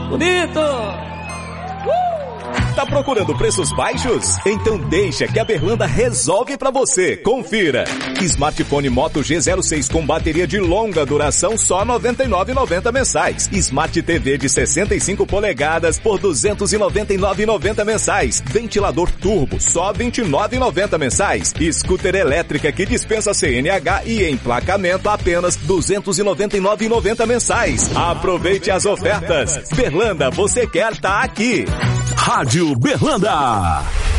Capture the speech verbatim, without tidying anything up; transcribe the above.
Bonito! Tá procurando preços baixos? Então deixa que a Berlanda resolve pra você. Confira. Smartphone Moto G zero seis com bateria de longa duração só noventa e nove reais e noventa centavos mensais. Smart T V de sessenta e cinco polegadas por duzentos e noventa e nove reais e noventa centavos mensais. Ventilador turbo só vinte e nove reais e noventa centavos mensais. Scooter elétrica que dispensa C N H e emplacamento apenas duzentos e noventa e nove reais e noventa centavos mensais. Aproveite as ofertas. Berlanda, você quer tá aqui. Rádio Berlanda.